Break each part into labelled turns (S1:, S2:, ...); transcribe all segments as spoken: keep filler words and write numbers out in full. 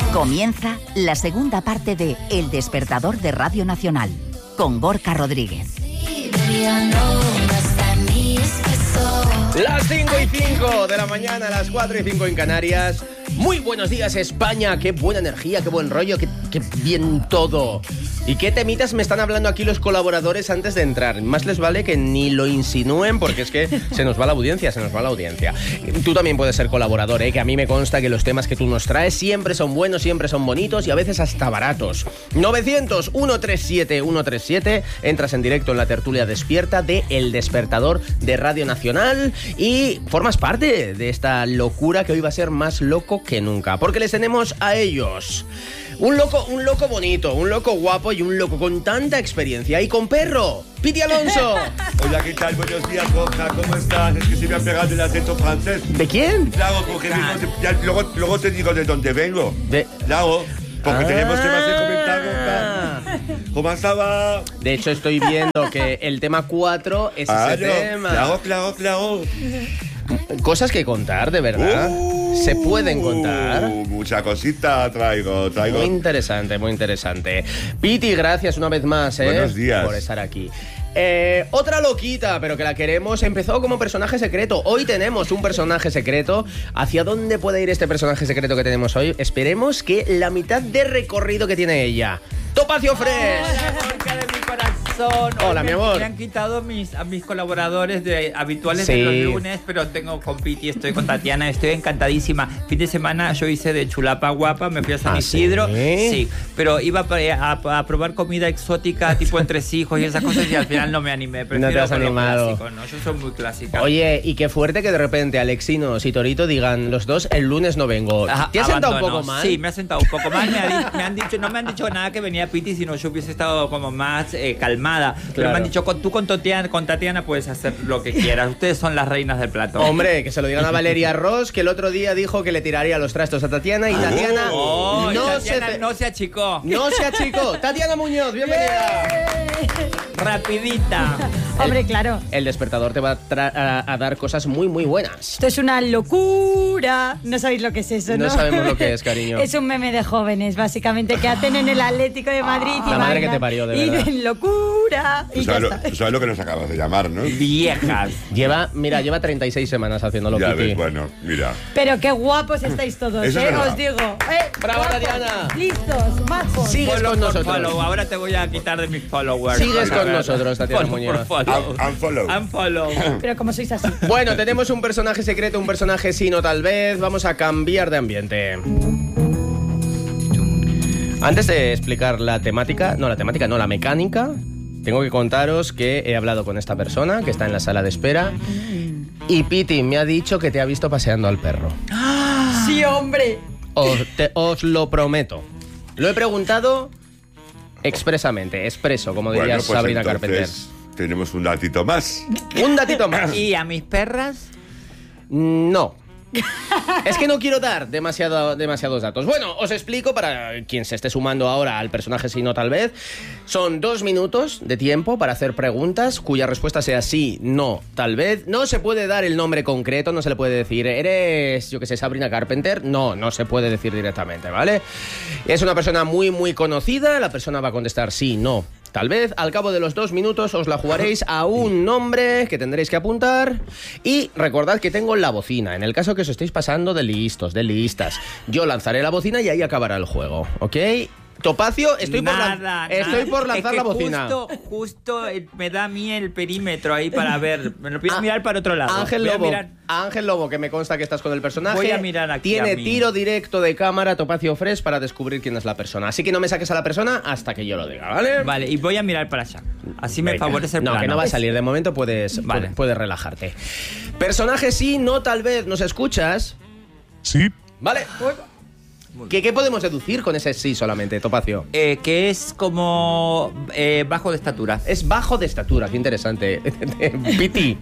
S1: Comienza la segunda parte de El Despertador de Radio Nacional, con Gorka Rodríguez.
S2: Las cinco y cinco de la mañana, las cuatro y cinco en Canarias. Muy buenos días, España. Qué buena energía, qué buen rollo, qué, qué bien todo. ¿Y qué temitas me están hablando aquí los colaboradores antes de entrar? Más les vale que ni lo insinúen, porque es que se nos va la audiencia, se nos va la audiencia. Tú también puedes ser colaborador, ¿eh? Que a mí me consta que los temas que tú nos traes siempre son buenos, siempre son bonitos y a veces hasta baratos. novecientos, ciento treinta y siete, ciento treinta y siete. Entras en directo en la tertulia despierta de El Despertador de Radio Nacional y formas parte de esta locura que hoy va a ser más loco que nunca, porque les tenemos a ellos. Un loco, un loco bonito, un loco guapo y un loco con tanta experiencia. Y con perro, Piti Alonso.
S3: Hola, ¿qué tal? Buenos días, Gorka, ¿cómo estás? Es que se me ha pegado el acento francés.
S2: ¿De quién?
S3: Claro, porque digo, ya, luego, luego te digo de dónde vengo.
S2: De...
S3: Claro, porque
S2: ah.
S3: tenemos temas de comentar, Gorka. ¿Cómo estaba?
S2: De hecho, estoy viendo que el tema cuatro es
S3: ah,
S2: ese
S3: no.
S2: tema.
S3: Claro, claro, claro.
S2: Cosas que contar, de verdad.
S3: Uh,
S2: Se pueden contar.
S3: Mucha cosita traigo, traigo.
S2: Muy interesante, muy interesante. Piti, gracias una vez más, ¿eh?
S3: Buenos días.
S2: Por estar aquí. Eh, otra loquita, pero que la queremos, empezó como personaje secreto. Hoy tenemos un personaje secreto. ¿Hacia dónde puede ir este personaje secreto que tenemos hoy? Esperemos que la mitad de recorrido que tiene ella. Topacio Fresh.
S4: Hola, Gorka de mi corazón.
S2: Hola,
S4: Hoy
S2: mi amor.
S4: Me han quitado mis, a mis colaboradores de, habituales
S2: Sí.
S4: de los lunes, pero tengo con Piti, estoy con Tatiana, estoy encantadísima. Fin de semana yo hice de chulapa guapa, me fui a San
S2: ¿Ah,
S4: Isidro.
S2: sí?
S4: Sí, pero iba a, a, a probar comida exótica, tipo entresijos y esas cosas, y al final no me animé.
S2: No te has
S4: con lo
S2: animado.
S4: clásico, ¿no? Yo soy muy clásica.
S2: Oye, y qué fuerte que de repente Alexinos y Torito digan los dos, el lunes no vengo.
S4: Ajá,
S2: ¿Te has sentado un
S4: abandono.
S2: poco mal?
S4: Sí, me ha sentado un poco mal. Me, ha di- me han dicho, no me han dicho nada que venía Piti, sino yo hubiese estado como más eh, calmada. Pero
S2: Claro.
S4: me han dicho, con, tú con Tatiana, con Tatiana puedes hacer lo que quieras. Ustedes son las reinas del plato.
S2: Hombre, que se lo digan a Valeria Ross, que el otro día dijo que le tiraría los trastos a Tatiana y Tatiana
S4: Oh,
S2: no,
S4: Tatiana
S2: se,
S4: no se achicó.
S2: no se achicó. Tatiana Muñoz, bienvenida.
S4: Rapidita.
S5: Hombre, claro.
S2: El despertador te va a, tra- a, a dar cosas muy, muy buenas.
S5: Esto es una locura. No sabéis lo que es eso, ¿no?
S2: No sabemos lo que es, cariño.
S5: Es un meme de jóvenes, básicamente, que hacen en el Atlético de Madrid. Y
S2: La madre
S5: bailan.
S2: que te parió, de
S5: Y
S2: verdad.
S5: en locura.
S3: Tú
S5: Y ya
S3: sabes, lo,
S5: está.
S3: tú sabes lo que nos acabas de llamar, ¿no?
S4: Viejas.
S2: Lleva, mira, lleva treinta y seis semanas haciéndolo,
S3: Ya
S2: Piti.
S3: ves, bueno, mira.
S5: Pero qué guapos estáis todos,
S3: Eso es
S5: ¿eh?
S3: verdad.
S5: Os digo. Eh,
S2: Bravo,
S5: guapos,
S2: Tatiana.
S5: Listos, majos.
S2: Sigues
S4: Follow
S2: con
S4: por
S2: nosotros.
S4: follow. Ahora te voy a quitar de mis followers.
S2: Sigues
S4: Vas a
S2: con
S4: ver.
S2: nosotros, Tatiana
S4: Follow
S2: Muñoz.
S4: por follow.
S3: Un- unfollow.
S4: Unfollow.
S5: Pero como sois así.
S2: Bueno, tenemos un personaje secreto, un personaje sino tal vez. Vamos a cambiar de ambiente. Antes de explicar la temática, no la temática, no la mecánica, tengo que contaros que he hablado con esta persona que está en la sala de espera y Piti me ha dicho que te ha visto paseando al perro.
S5: Sí, hombre.
S2: Os, te- os lo prometo. Lo he preguntado expresamente, expreso, como diría
S3: Bueno, pues
S2: Sabrina
S3: entonces tenemos un datito más.
S2: Carpenter. Un datito más.
S4: Y a mis perras.
S2: No. Es que no quiero dar demasiado, demasiados datos. Bueno, os explico para quien se esté sumando ahora al personaje si no tal vez. Son dos minutos de tiempo para hacer preguntas cuya respuesta sea sí, no, tal vez. No se puede dar el nombre concreto, no se le puede decir ¿eres, yo que sé, Sabrina Carpenter? No, no se puede decir directamente, ¿vale? Es una persona muy, muy conocida, la persona va a contestar sí, no, tal vez. Al cabo de los dos minutos os la jugaréis a un nombre que tendréis que apuntar. Y recordad que tengo la bocina. En el caso que os estéis pasando de listos, de listas, yo lanzaré la bocina y ahí acabará el juego, ¿ok? Topacio, estoy por,
S4: Nada,
S2: lan-
S4: nada.
S2: estoy por
S4: Es
S2: lanzar
S4: que
S2: la bocina.
S4: Justo, justo eh, me da a mí el perímetro ahí para ver. Me lo voy a
S2: Ah,
S4: mirar para otro lado.
S2: Ángel
S4: Voy a
S2: Lobo,
S4: mirar-
S2: Ángel Lobo, que me consta que estás con el personaje.
S4: Voy a mirar aquí
S2: Tiene
S4: a mí.
S2: tiro directo de cámara, Topacio Fresh, para descubrir quién es la persona. Así que no me saques a la persona hasta que yo lo diga, ¿vale?
S4: Vale, y voy a mirar para allá. Así me
S2: Venga.
S4: favorece el
S2: No,
S4: plano.
S2: que no va a salir. De momento puedes,
S4: Vale.
S2: puedes, puedes relajarte. Personaje sí, no tal vez. ¿Nos escuchas?
S6: Sí.
S2: ¿Vale? ¿Qué, ¿Qué podemos deducir con ese sí solamente, Topacio?
S4: Eh, que es como eh, bajo de estatura.
S2: Es bajo de estatura, qué interesante. Piti.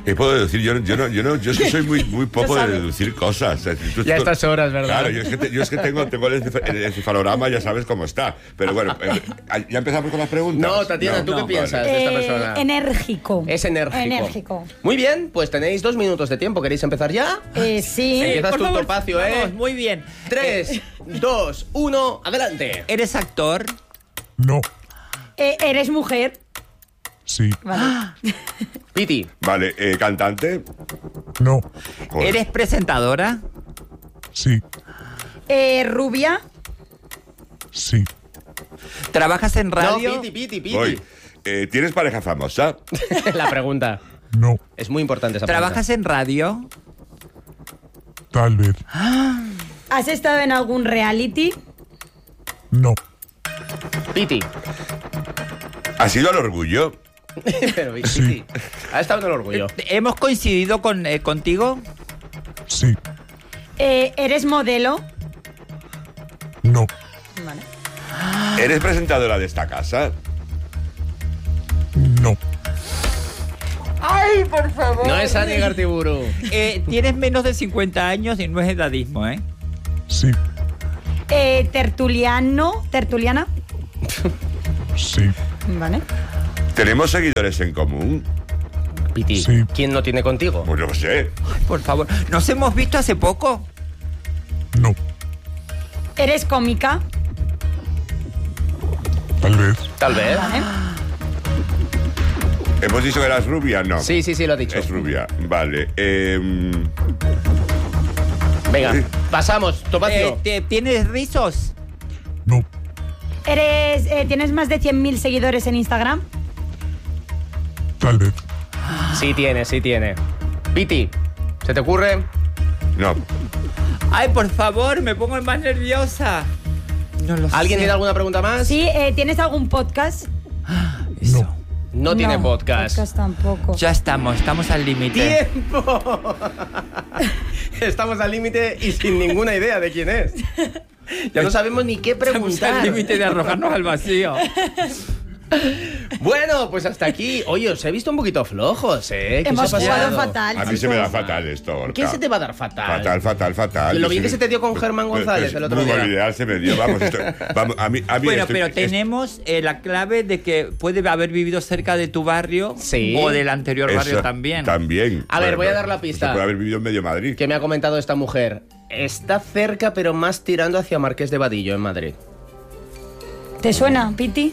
S3: ¿Qué puedo decir? Yo, yo, no, yo, no, yo es que soy muy, muy poco de deducir cosas. O sea, tú,
S2: Ya a
S3: tú,
S2: estas horas, ¿verdad?
S3: Claro, yo es que, te, yo es que tengo, tengo el, encef- el encefalograma, ya sabes cómo está. Pero bueno, eh, ¿ya empezamos con las preguntas?
S2: No, Tatiana, ¿tú
S3: no,
S2: qué
S3: vale.
S2: piensas de esta
S5: Eh,
S2: persona?
S5: enérgico.
S2: Es enérgico.
S5: Enérgico.
S2: Muy bien, pues tenéis dos minutos de tiempo. ¿Queréis empezar ya?
S5: Eh, sí.
S2: Empiezas
S4: por
S2: tú,
S4: favor,
S2: Topacio, ¿eh?
S4: vamos, muy bien.
S2: Tres, dos, uno, adelante.
S4: ¿Eres actor?
S6: No,
S5: Eh, ¿Eres mujer?
S6: sí,
S5: Vale.
S2: Piti,
S3: Vale, eh, cantante.
S6: no,
S3: Joder.
S4: ¿Eres presentadora?
S6: sí,
S5: Eh, ¿Rubia?
S6: sí,
S4: ¿Trabajas en
S2: no,
S4: radio?
S2: Piti, Piti, Piti.
S3: Voy. Eh, ¿Tienes pareja famosa?
S2: La pregunta.
S6: no,
S2: Es muy importante esa
S4: ¿Trabajas en radio?
S6: tal vez,
S5: ¿Has estado en algún reality?
S6: no,
S2: pregunta. Piti.
S3: ¿Has ido al orgullo?
S2: Pero, Piti,
S6: Sí.
S2: ha estado en el orgullo.
S4: Eh, ¿Hemos coincidido con, eh, contigo?
S6: sí,
S5: Eh, ¿Eres modelo?
S6: no,
S5: Vale.
S3: ¿Eres presentadora de esta casa?
S6: no,
S4: ¡Ay, por favor!
S2: No es Ani Gartiburu.
S4: Eh, tienes menos de cincuenta años y no es edadismo, ¿eh?
S6: sí,
S5: Eh, ¿Tertuliano? ¿Tertuliana?
S6: sí,
S5: Vale.
S3: ¿Tenemos seguidores en común?
S2: Piti,
S6: Sí.
S2: ¿quién no tiene contigo?
S3: Pues no lo sé.
S4: Ay, por favor. ¿Nos hemos visto hace poco?
S6: no,
S5: ¿Eres cómica?
S6: tal vez,
S2: Tal vez.
S5: Vale.
S3: ¿Hemos dicho que eras rubia? No.
S2: Sí, sí, sí, lo ha dicho.
S3: Es rubia. Vale. Eh,
S2: Venga,
S3: Sí.
S2: pasamos. Topacio.
S4: Eh, ¿te- ¿Tienes rizos?
S6: no,
S5: ¿Eres, eh, ¿Tienes más de cien mil seguidores en Instagram?
S6: tal vez,
S2: Sí tiene, sí tiene. Piti, ¿se te ocurre?
S3: no.
S4: Ay, por favor, me pongo más nerviosa. No lo
S2: ¿Alguien
S4: sé.
S2: tiene alguna pregunta más?
S5: Sí, eh, ¿tienes algún podcast?
S4: Eso.
S6: no,
S2: No tiene podcast.
S5: Podcast tampoco.
S4: Ya estamos, estamos al límite.
S2: ¡Tiempo! Estamos al límite y sin ninguna idea de quién es. Ya no sabemos ni qué
S4: Estamos al
S2: preguntar.
S4: límite de arrojarnos al vacío.
S2: Bueno, pues hasta aquí. Oye, os he visto un poquito flojos, ¿eh? ¿Qué
S5: Hemos
S2: os ha
S5: jugado
S2: pasado?
S5: fatal.
S3: A mí se me da
S5: chicos.
S3: fatal esto, Gorka.
S2: ¿Qué se te va a dar fatal?
S3: Fatal, fatal, fatal.
S2: Lo
S3: Yo
S2: bien que
S3: soy-
S2: se te dio con Germán
S3: Pues-
S2: González
S3: pues
S2: el otro
S3: muy
S2: día.
S3: buena idea se me dio. Vamos, esto- vamos, a mí, a mí
S4: Bueno,
S3: estoy-
S4: pero
S3: es-
S4: tenemos eh, la clave de que puede haber vivido cerca de tu barrio
S2: Sí.
S4: o del anterior barrio
S3: eso
S4: también.
S3: También.
S2: A ver,
S3: Bueno,
S2: voy a dar la
S3: pues
S2: pista.
S3: Se puede haber vivido en medio Madrid.
S2: Que me ha comentado esta mujer. Está cerca, pero más tirando hacia Marqués de Vadillo, en Madrid.
S5: ¿Te suena, Piti?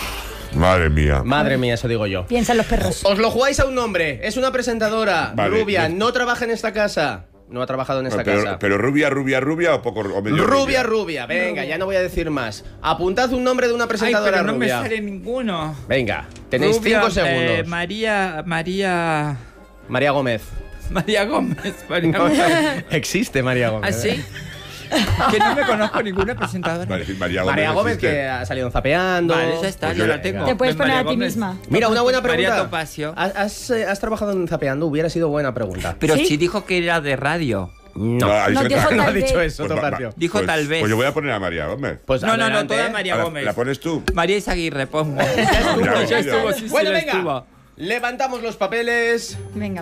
S3: Madre mía.
S2: Madre mía, eso digo yo.
S5: Piensa en los perros.
S2: Os lo jugáis a un nombre. Es una presentadora
S3: Vale,
S2: rubia.
S3: yo-
S2: No trabaja en esta casa. No ha trabajado en esta
S3: pero,
S2: casa.
S3: pero rubia, rubia, rubia o poco o medio
S2: Rubia, rubia. Venga, ya no voy a decir más. Apuntad un nombre de una
S4: Ay,
S2: presentadora
S4: pero no
S2: rubia.
S4: me sale ninguno.
S2: Venga, tenéis
S4: Rubia,
S2: cinco
S4: eh,
S2: segundos.
S4: María, María,
S2: María Gómez.
S4: María Gómez. María Gómez.
S2: Existe María Gómez.
S4: ¿Ah,
S2: ¿eh?
S4: sí? Que no me conozco ninguna presentadora.
S3: Vale, María Gómez.
S2: María Gómez,
S3: existe.
S2: que ha salido en Zapeando.
S4: Vale, ya está,
S3: Pues
S4: ya
S3: yo-
S4: la tengo.
S5: Te puedes
S4: María
S5: poner a ti
S4: Gómez.
S5: misma.
S2: Mira, una buena pregunta.
S4: María Topacio.
S2: ¿Has, has, eh, has trabajado en Zapeando? Hubiera sido buena pregunta.
S4: Pero
S5: ¿Sí?
S4: si dijo que era de radio.
S2: No,
S3: ha dicho
S5: No,
S3: que
S5: dijo
S3: tal-
S2: no ha
S5: tal
S2: dicho
S5: vez.
S2: eso,
S3: Pues va-
S2: Topacio.
S3: va-
S4: Dijo
S3: pues-
S4: tal vez.
S3: Pues yo voy a poner a María Gómez.
S2: Pues
S4: No, no, no,
S2: adelante.
S4: toda María
S3: ¿La,
S4: Gómez.
S3: la pones tú?
S4: María Izaguirre, pongo.
S3: Ya estuvo,
S4: ya estuvo, sí, sí,
S2: Bueno,
S4: lo
S2: venga.
S4: estuvo.
S2: Levantamos los papeles.
S5: Venga.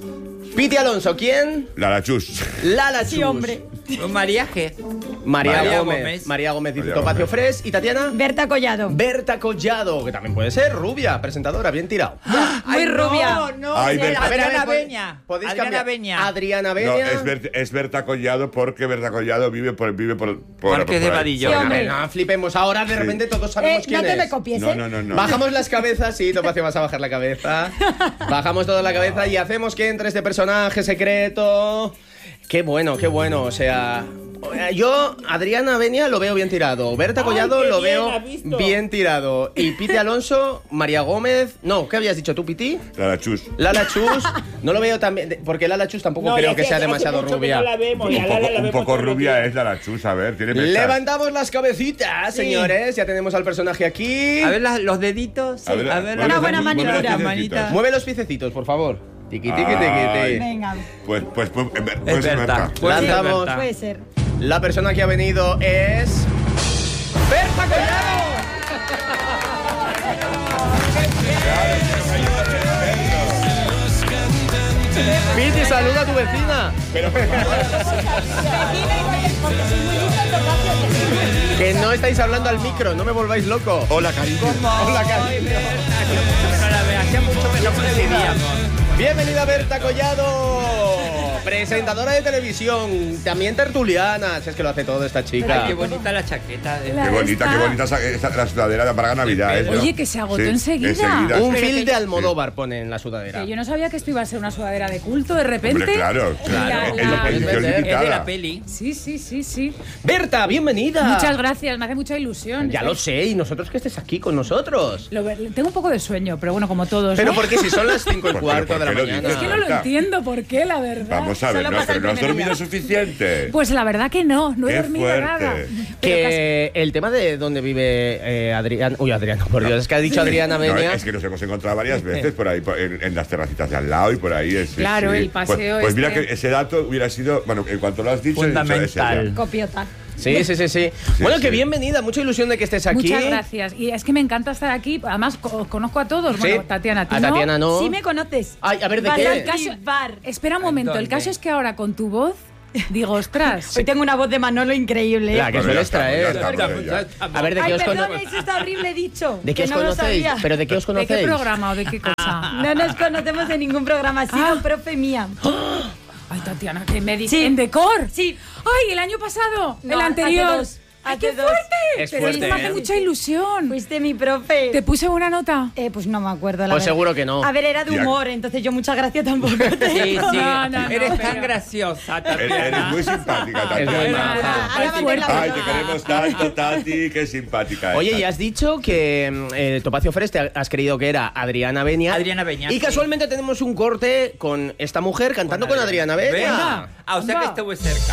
S2: Piti Alonso, ¿quién?
S3: La Chus.
S2: Lala
S5: Sí,
S2: Chus.
S5: hombre.
S4: María G.
S2: María,
S4: María
S2: Gómez.
S4: Gómez.
S2: María Gómez dice
S3: María
S2: Topacio
S3: Gómez.
S2: Fres. ¿Y Tatiana?
S5: Berta Collado.
S2: Berta Collado, que también puede ser rubia, presentadora, bien tirado.
S5: Muy rubia.
S4: No, no,
S3: Ay,
S4: es
S3: Berta.
S2: A ver, a ver,
S4: Adriana
S2: pod-
S4: Beña.
S2: podéis
S4: Adriana
S2: cambiar.
S4: Beña.
S2: Adriana
S3: No,
S2: Beña.
S3: es, Bert- es Berta Collado porque Berta Collado vive por, vive por, por,
S4: Marqués
S3: por
S4: de
S3: ahí.
S4: Vadillo.
S5: Sí,
S2: A
S5: hombre.
S2: ver, no flipemos. Ahora de repente todos sabemos
S5: Eh,
S2: quién
S5: no te
S2: es.
S5: me copies,
S3: No,
S5: ¿eh?
S3: no, no, no.
S2: Bajamos las cabezas, sí, Topacio, vas a bajar la cabeza. Bajamos toda la cabeza y hacemos que entre este personaje secreto. Qué bueno, qué bueno. O sea, yo, Adriana Beña, lo veo bien tirado. Berta
S4: Ay,
S2: Collado
S4: qué
S2: lo
S4: bien,
S2: veo
S4: ¿has visto?
S2: bien tirado. Y Piti Alonso, María Gómez. No, ¿qué habías dicho tú, Piti?
S3: La Chus.
S2: Lala Chus. No lo veo también. Porque Lala Chus tampoco creo que sea demasiado rubia.
S3: Un poco, un poco rubia es la Chus, a ver, tiene pechas.
S2: Levantamos las cabecitas, señores. Ya tenemos al personaje aquí.
S4: A ver la- los deditos.
S3: A ver,
S4: a ver
S3: mueve
S5: Una
S3: los-
S5: buena
S3: mueve los
S5: maniobra.
S3: piececitos.
S4: Manita.
S2: Mueve los piececitos, por favor. Tiqui, tiqui, tiqui,
S3: Ay.
S2: tiqui.
S5: Venga.
S3: Pues, pues, pues, eh,
S4: Es
S3: puede ser
S4: Berta.
S3: Berta.
S4: Puede ser
S2: Lanzamos.
S4: Berta.
S5: Puede ser.
S2: La persona que ha venido es. ¡Berta Collado! Piti, saluda a tu vecina.
S3: Pero,
S2: Que no estáis hablando al micro, no me volváis loco.
S3: hola, cariño.
S2: Hola, cariño.
S4: Hacía mucho que no coincidíamos.
S2: Bienvenida Berta Collado, presentadora de televisión, también tertuliana, si es que lo hace todo esta chica.
S4: Ay, qué bonita la chaqueta. De...
S5: La-
S3: Qué bonita,
S5: Está.
S3: qué bonita esa- esa- la sudadera para Navidad. ¿eh?
S5: Oye, que se agotó
S3: Sí,
S5: enseguida.
S2: Un
S5: Pero
S2: fil
S5: que-
S2: de Almodóvar pone en la sudadera.
S5: Que yo no sabía que esto iba a ser una sudadera de culto de repente.
S3: Hombre, claro, claro.
S5: La-
S3: Es
S5: la-
S3: la edición
S2: Es de
S4: Es de
S3: limitada.
S4: la peli.
S5: Sí, sí, sí, sí.
S2: Berta, bienvenida.
S5: Muchas gracias, me hace mucha ilusión.
S2: Ya lo sé, y nosotros que estés aquí con nosotros.
S5: Lo ver- tengo un poco de sueño, pero bueno, como todos.
S2: Pero
S5: ¿no?
S2: porque si son las cinco y
S3: Pero,
S2: cuarto
S3: ¿por
S2: de la
S3: qué lo
S2: mañana.
S3: dices?
S5: Es que no lo
S3: Berta.
S5: entiendo por qué, la verdad.
S3: Vamos a ver,
S5: Solo
S3: no,
S5: pasa
S3: pero
S5: el
S3: no has
S5: primer
S3: dormido
S5: día.
S3: suficiente.
S5: Pues la verdad que no, no he
S3: Qué
S5: dormido
S3: fuerte.
S5: nada. Pero casi-
S2: Que el tema de dónde vive eh, Adrián. Uy, Adriano, por Dios, es que ha dicho Adriana
S3: No,
S2: Benia.
S3: es que nos hemos encontrado varias veces por ahí, por- en, en las terracitas de al lado y por ahí. es- sí,
S5: Claro,
S3: sí.
S5: el paseo
S3: Pues, pues mira
S5: este.
S3: que ese dato hubiera sido, bueno, en cuanto lo has dicho, he dicho, es
S4: Fundamental.
S3: ella.
S5: Copiota.
S2: Sí, sí, sí, sí. Bueno,
S3: sí.
S2: que bienvenida, mucha ilusión de que estés aquí.
S5: Muchas gracias. Y es que me encanta estar aquí. Además, co- os conozco a todos.
S2: Sí.
S5: Bueno, Tatiana, ¿a ti
S2: A
S5: no?
S2: Tatiana no.
S7: Sí me conoces.
S2: Ay, a ver, ¿de
S7: Vale,
S2: qué?
S7: el caso- bar.
S5: Espera un momento, el
S4: ¿Dónde?
S5: caso es que ahora con tu voz digo, ostras.
S7: Hoy tengo una voz de Manolo increíble.
S2: La que
S3: Bueno,
S2: sueles
S3: ya estamos,
S2: traer.
S3: ya estamos, ya.
S2: A ver, ¿de qué
S7: Ay,
S2: os
S7: perdón,
S2: conocéis?
S7: eso está horrible dicho.
S2: ¿De qué
S7: que
S2: os
S7: no lo
S2: conocéis?
S7: sabía.
S2: ¿Pero de qué os
S5: ¿De
S2: conocéis?
S5: qué programa o de qué cosa?
S7: No nos conocemos de ningún programa, ha sido
S5: Ah.
S7: un profe mía.
S5: Ay, Tatiana, que me dice
S7: Sí.
S5: en decor.
S7: Sí.
S5: Ay, el año pasado,
S7: No,
S5: el anterior.
S7: hace dos.
S5: Ay,
S7: Hace
S5: qué
S7: dos.
S5: fuerte.
S2: Es
S5: Pero
S2: fuerte,
S5: esto me hace
S2: ¿eh?
S5: mucha ilusión.
S7: Fuiste mi profe.
S5: ¿Te puse buena nota?
S7: Eh, pues no me acuerdo, la
S2: Pues
S7: verdad.
S2: seguro que no.
S7: A ver, era de
S3: Ya.
S7: humor, entonces yo mucha gracia tampoco te
S4: Sí, sí.
S5: No, no, no,
S4: Eres
S5: pero-
S4: tan graciosa,
S3: Eres,
S4: Tatiana.
S3: eres muy simpática,
S2: Es
S3: Tatiana.
S2: muy
S5: Nada,
S2: maja.
S7: Ahora
S5: qué
S7: mantén la
S5: fuerte.
S3: Ay, te
S7: broma.
S3: queremos tanto, Tati, qué simpática.
S2: Oye,
S3: estás.
S2: y has dicho que eh, Topacio Fresh te has creído que era Adriana Benia.
S4: Adriana Benia,
S2: Y
S4: sí.
S2: casualmente tenemos un corte con esta mujer cantando con, Adriana Benia.
S4: Venga. Ah, o sea que
S5: Anda.
S4: estuve cerca.